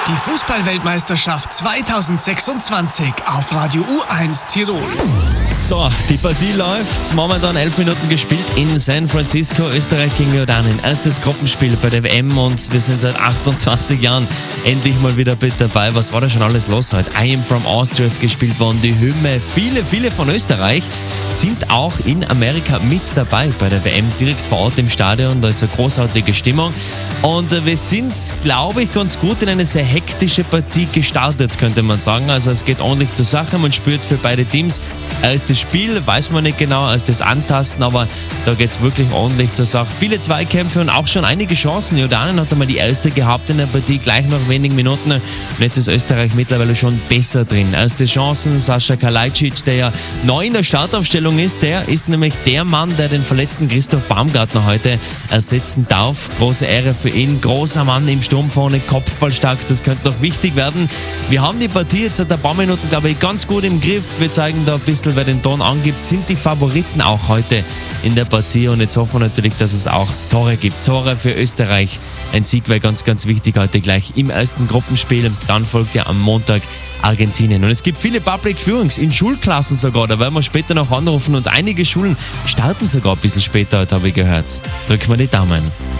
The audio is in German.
Die Fußball-Weltmeisterschaft 2026 auf Radio U1 Tirol. So, die Partie läuft. Momentan 11 Minuten gespielt in San Francisco, Österreich gegen Jordanien. Erstes Gruppenspiel bei der WM und wir sind seit 28 Jahren endlich mal wieder mit dabei. Was war da schon alles los heute? I Am From Austria ist gespielt worden, die Hymne. Viele von Österreich sind auch in Amerika mit dabei bei der WM, direkt vor Ort im Stadion. Da ist eine großartige Stimmung. Und wir sind, glaube ich, ganz gut in eine sehr hektische Partie gestartet, könnte man sagen. Also es geht ordentlich zur Sache. Man spürt für beide Teams erstes Spiel, weiß man nicht genau, als das Antasten, aber da geht es wirklich ordentlich zur Sache. Viele Zweikämpfe und auch schon einige Chancen. Jordanien hat einmal die erste gehabt in der Partie, gleich nach wenigen Minuten. Und jetzt ist Österreich mittlerweile schon besser drin. Erste Chancen, Sascha Kalajdzic, der ja neu in der Startaufstellung ist, der ist nämlich der Mann, der den verletzten Christoph Baumgartner heute ersetzen darf. Große Ehre für ihn, großer Mann im Sturm vorne, kopfballstark, das könnte noch wichtig werden. Wir haben die Partie jetzt seit ein paar Minuten, glaube ich, ganz gut im Griff. Wir zeigen da ein bisschen, wer den Ton angibt, sind die Favoriten auch heute in der Partie und jetzt hoffen wir natürlich, dass es auch Tore gibt. Tore für Österreich. Ein Sieg wäre ganz, ganz wichtig heute gleich im ersten Gruppenspiel. Dann folgt ja am Montag Argentinien. Und es gibt viele Public Viewings in Schulklassen sogar. Da werden wir später noch anrufen und einige Schulen starten sogar ein bisschen später, habe ich gehört. Drücken wir die Daumen.